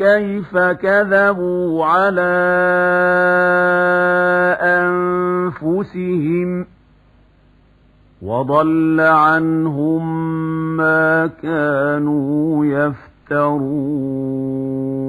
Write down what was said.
كيف كذبوا على أنفسهم وضل عنهم ما كانوا يفترون